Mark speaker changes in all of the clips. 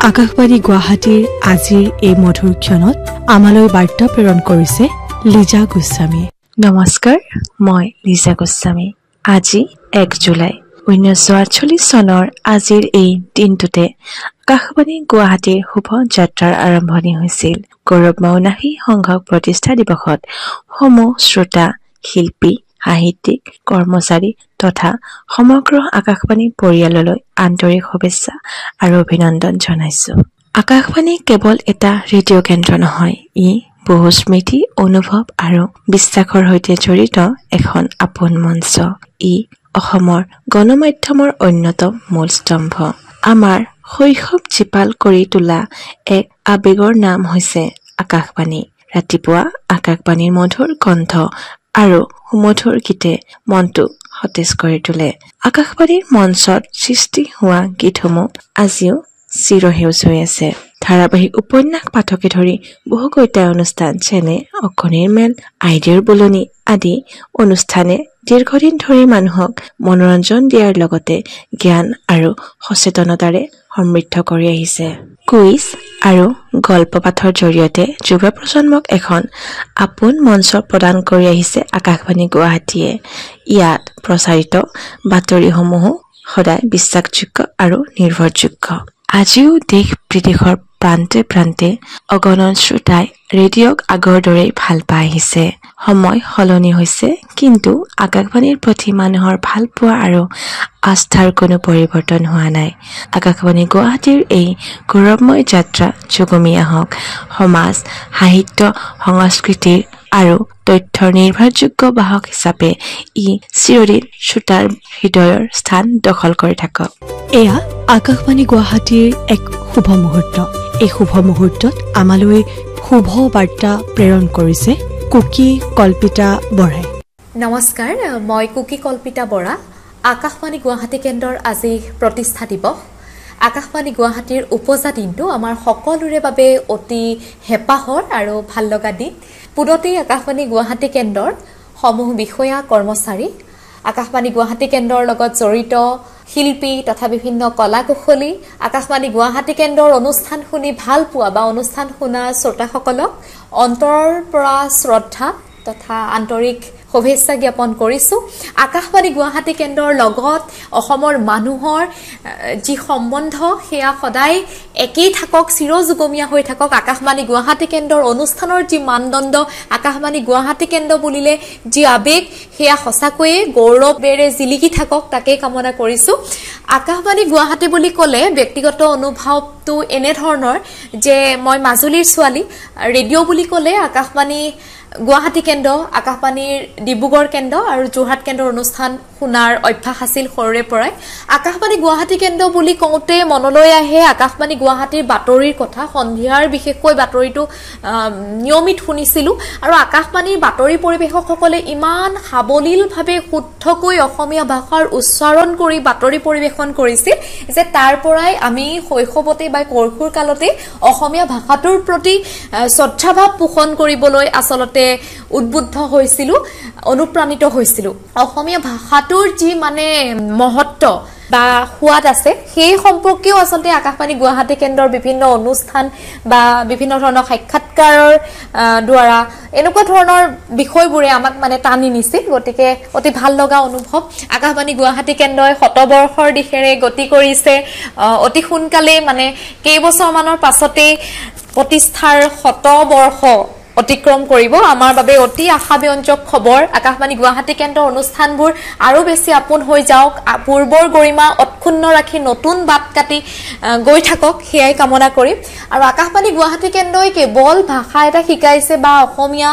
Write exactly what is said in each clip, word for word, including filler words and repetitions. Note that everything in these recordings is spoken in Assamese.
Speaker 1: আকাশবাণী গুৱাহাটীৰ আজিৰ এই মধুৰ ক্ষণত আমালৈ বাৰ্তা প্ৰেৰণ কৰিছে লিজা গোস্বামী।
Speaker 2: নমস্কাৰ, মই লিজা গোস্বামী। আজি এক জুলাই ঊনৈছশ আঠচল্লিছ চনৰ আজিৰ এই দিনটোতে আকাশবাণী গুৱাহাটীৰ শুভ যাত্ৰাৰ আৰম্ভণি হৈছিল। গৌৰৱময় ঊনাশী সংঘক প্ৰতিষ্ঠা দিৱসত সমূহ শ্ৰোতা, শিল্পী, সাহিত্যিক, কৰ্মচাৰী তথা সমগ্ৰ আকাশবাণী পৰিয়াললৈ আন্তৰিক শুভেচ্ছা আৰু অভিনন্দন জনাইছো। আকাশবাণী কেৱল এটা ৰেডিঅ' কেন্দ্ৰ নহয়, ই বহু স্মৃতি, অনুভৱ আৰু বিশ্বাসৰ সৈতে জড়িত এখন আপোন মঞ্চ। ই অসমৰ গণমাধ্যমৰ অন্যতম মূল স্তম্ভ। আমাৰ শৈশৱ জীপাল কৰি তোলা এক আবেগৰ নাম হৈছে আকাশবাণী। ৰাতিপুৱা আকাশবাণীৰ মধুৰ কণ্ঠ আৰু সুমধুৰ গীতে মনটো সতেজ কৰি তোলে। আকাশবাণীৰ মঞ্চত সৃষ্টি হোৱা গীতসমূহ আজিও চিৰসেউজ হৈ আছে। ধাৰাবাহিক উপন্যাস পাঠকে ধৰি বহু কবিতা অনুষ্ঠান যেনে অকণিৰ মেল, আইদেৰ বোলনি আদি অনুষ্ঠানে দীৰ্ঘদিন ধৰি মানুহক মনোৰঞ্জন দিয়াৰ লগতে জ্ঞান আৰু সচেতনতাৰে সমৃদ্ধ কৰি আহিছে। কুইজ আৰু গল্প পাঠৰ জৰিয়তে যুৱ প্ৰজন্মক এখন আপোন মঞ্চ প্ৰদান কৰি আহিছে আকাশবাণী গুৱাহাটীয়ে। ইয়াত প্ৰচাৰিত বাতৰিসমূহো সদায় বিশ্বাসযোগ্য আৰু নিৰ্ভৰযোগ্য। আজিও দেশ বিদেশৰ প্ৰান্তে প্ৰান্তে অগণন শ্ৰোতাই ৰেডিঅ'ক আগৰ দৰেই ভাল পাই আহিছে। সময় সলনি হৈছে, কিন্তু আকাশবাণীৰ প্ৰতি মানুহৰ ভাল পোৱা আৰু আস্থাৰ কোনো পৰিৱৰ্তন হোৱা নাই। আকাশবাণী গুৱাহাটীৰ এই গৌৰৱময় যাত্ৰা যুগমীয়া হওক। সমাজ, সাহিত্য, সংস্কৃতিৰ আৰু তথ্যৰ নিৰ্ভৰযোগ্য বাহক হিচাপে ই চিৰদিন শ্ৰোতাৰ হৃদয়ৰ স্থান দখল কৰি থাকক।
Speaker 1: এয়া আকাশবাণী গুৱাহাটীৰ এক শুভ মুহূৰ্ত। এই শুভ মুহূৰ্তত আমালৈ শুভ বাৰ্তা প্ৰেৰণ কৰিছে কুকি কল্পিতা বৰাই।
Speaker 3: নমস্কাৰ, মই কুকি কল্পিতা বৰা। আকাশবাণী গুৱাহাটী কেন্দ্ৰৰ আজি প্ৰতিষ্ঠা দিৱস। আকাশবাণী গুৱাহাটীৰ উপজা দিনটো আমাৰ সকলোৰে বাবে অতি হেঁপাহৰ আৰু ভাল লগা দিন। পুনতেই আকাশবাণী গুৱাহাটী কেন্দ্ৰৰ সমূহ বিষয়া, কৰ্মচাৰী, আকাশবাণী গুৱাহাটী কেন্দ্ৰৰ লগত জড়িত শিল্পী তথা বিভিন্ন কলা কুশলী, আকাশবাণী গুৱাহাটী কেন্দ্ৰৰ অনুষ্ঠান শুনি ভাল পোৱা বা অনুষ্ঠান শুনা শ্ৰোতাসকলক অন্তৰৰ পৰা শ্ৰদ্ধা তথা আন্তৰিক শুভেচ্ছা জ্ঞাপন কৰিছো। আকাশবাণী গুৱাহাটী কেন্দ্ৰৰ লগত অসমৰ মানুহৰ যি সম্বন্ধ সেয়া সদায় একেই থাকক, চিৰযুগমীয়া হৈ থাকক। আকাশবাণী গুৱাহাটী কেন্দ্ৰৰ অনুষ্ঠানৰ যি মানদণ্ড, আকাশবাণী গুৱাহাটী কেন্দ্ৰ বুলিলে যি আবেগ, সেয়া সঁচাকৈয়ে গৌৰৱেৰে জিলিকি থাকক, তাকেই কামনা কৰিছো। আকাশবাণী গুৱাহাটী বুলি ক'লে ব্যক্তিগত অনুভৱটো এনেধৰণৰ যে মই মাজুলীৰ ছোৱালী। ৰেডিঅ' বুলি ক'লে আকাশবাণী গুৱাহাটী কেন্দ্ৰ, আকাশবাণীৰ ডিব্ৰুগড় কেন্দ্ৰ আৰু যোৰহাট কেন্দ্ৰৰ অনুষ্ঠান শুনাৰ অভ্যাস আছিল সৰুৰে পৰাই। আকাশবাণী গুৱাহাটী কেন্দ্ৰ বুলি কওঁতে মনলৈ আহে আকাশবাণী গুৱাহাটীৰ বাতৰিৰ কথা। সন্ধিয়াৰ বিশেষকৈ বাতৰিটো নিয়মিত শুনিছিলোঁ আৰু আকাশবাণীৰ বাতৰি পৰিৱেশকসকলে ইমান সাৱলীলভাৱে শুদ্ধকৈ অসমীয়া ভাষাৰ উচ্চাৰণ কৰি বাতৰি পৰিৱেশন কৰিছিল যে তাৰ পৰাই আমি শৈশৱতে বা কৈশোৰ কালতে অসমীয়া ভাষাটোৰ প্ৰতি শ্ৰদ্ধাভাৱ পোষণ কৰিবলৈ আচলতে উদ্বুদ্ধ হৈছিলো, অনুপ্ৰাণিত হৈছিলো। অসমীয়া ভাষাটোৰ যি মানে মহত্ব বা সোৱাদ আছে সেই সম্পৰ্কেও আচলতে আকাশবাণী গুৱাহাটী কেন্দ্ৰৰ বিভিন্ন অনুষ্ঠান বা বিভিন্ন ধৰণৰ সাক্ষাৎকাৰৰ দ্বাৰা এনেকুৱা ধৰণৰ বিষয়বোৰে আমাক মানে টানি নিছিল। গতিকে অতি ভাল লগা অনুভৱ। আকাশবাণী গুৱাহাটী কেন্দ্ৰই শতবৰ্ষৰ দিশেৰে গতি কৰিছে। অতি সোনকালে মানে কেইবছৰমানৰ পাছতেই প্ৰতিষ্ঠাৰ শতবৰ্ষ অতিক্ৰম কৰিব। আমাৰ বাবে অতি আশাব্যঞ্জক খবৰ। আকাশবাণী গুৱাহাটী কেন্দ্ৰৰ অনুষ্ঠানবোৰ আৰু বেছি আপোন হৈ যাওক, পূৰ্বৰ গৰিমা অক্ষুণ্ণ ৰাখি নতুন বাট কাটি গৈ থাকক, সেয়াই কামনা কৰিম। আৰু আকাশবাণী গুৱাহাটী কেন্দ্ৰই কেৱল ভাষা এটা শিকাইছে বা অসমীয়া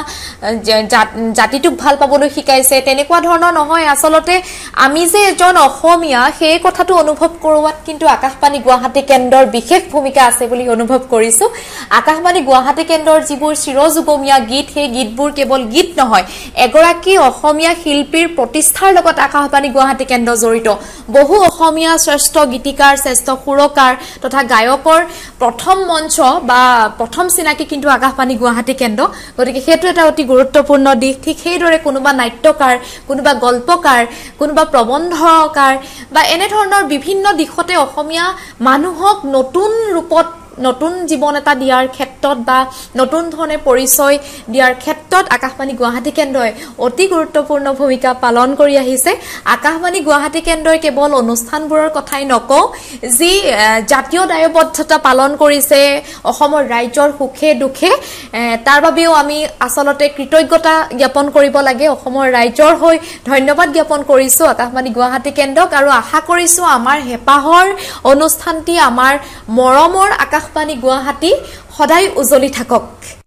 Speaker 3: জাতিটোক ভাল পাবলৈ শিকাইছে তেনেকুৱা ধৰণৰ নহয়। আচলতে আমি যে এজন অসমীয়া সেই কথাটো অনুভৱ কৰোৱাত কিন্তু আকাশবাণী গুৱাহাটী কেন্দ্ৰৰ বিশেষ ভূমিকা আছে বুলি অনুভৱ কৰিছো। আকাশবাণী গুৱাহাটী কেন্দ্ৰৰ যিবোৰ চিৰযুগ গীত, সেই গীতবোৰ কেৱল গীত নহয়, এগৰাকী অসমীয়া শিল্পীৰ প্ৰতিষ্ঠাৰ লগত আকাশবাণী গুৱাহাটী কেন্দ্ৰ জড়িত। বহু অসমীয়া শ্ৰেষ্ঠ গীতিকাৰ, শ্ৰেষ্ঠ সুৰকাৰ তথা গায়কৰ প্ৰথম মঞ্চ বা প্ৰথম চিনাকি কিন্তু আকাশবাণী গুৱাহাটী কেন্দ্ৰ। গতিকে সেইটো এটা অতি গুৰুত্বপূৰ্ণ দিশ। ঠিক সেইদৰে কোনোবা নাট্যকাৰ, কোনোবা গল্পকাৰ, কোনোবা প্ৰবন্ধকাৰ বা এনেধৰণৰ বিভিন্ন দিশতে অসমীয়া মানুহক নতুন ৰূপত নতুন জীৱন এটা দিয়াৰ ক্ষেত্ৰত বা নতুন ধৰণে পৰিচয় দিয়াৰ ক্ষেত্ৰত আকাশবাণী গুৱাহাটী কেন্দ্ৰই অতি গুৰুত্বপূৰ্ণ ভূমিকা পালন কৰি আহিছে। আকাশবাণী গুৱাহাটী কেন্দ্ৰই কেৱল অনুষ্ঠানবোৰৰ কথাই নকওঁ, যি জাতীয় দায়বদ্ধতা পালন কৰিছে অসমৰ ৰাইজৰ সুখে দুখে, তাৰ বাবেও আমি আচলতে কৃতজ্ঞতা জ্ঞাপন কৰিব লাগে। অসমৰ ৰাইজৰ হৈ ধন্যবাদ জ্ঞাপন কৰিছো আকাশবাণী গুৱাহাটী কেন্দ্ৰক আৰু আশা কৰিছো আমাৰ হেঁপাহৰ অনুষ্ঠানটি, আমাৰ মৰমৰ আকাশবাণী গুৱাহাটী সদায় উজ্বলি থাকক।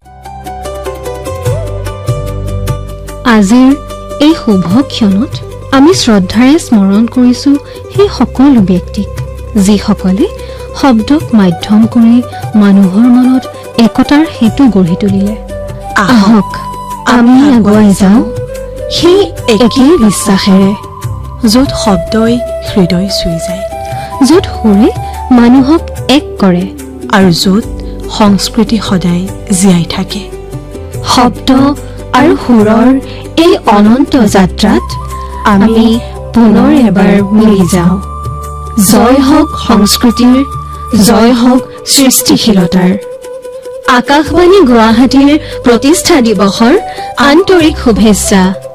Speaker 1: আজিৰ এই শুভ ক্ষণত আমি শ্ৰদ্ধাৰে স্মৰণ কৰিছো সেই সকলো ব্যক্তিক যিসকলে শব্দক মাধ্যম কৰি মানুহৰ মনত একতাৰ সেতু গঢ়ি তুলিলে। আহক আমি আগুৱাই যাওঁ সেই একেই বিশ্বাসেৰে, য'ত শব্দই হৃদয় চুই যায়, য'ত সুৰে মানুহক এক কৰে আৰু য'ত সংস্কৃতি সদায় জীয়াই থাকে। শব্দ আৰু সুৰৰ এই অনন্ত যাত্ৰাত আমি পুনৰ এবাৰ মিলি যাওঁ। জয় হওক সংস্কৃতিৰ, জয় হওক সৃষ্টিশীলতাৰ। আকাশবাণী গুৱাহাটীৰ প্ৰতিষ্ঠা দিৱসৰ আন্তৰিক শুভেচ্ছা।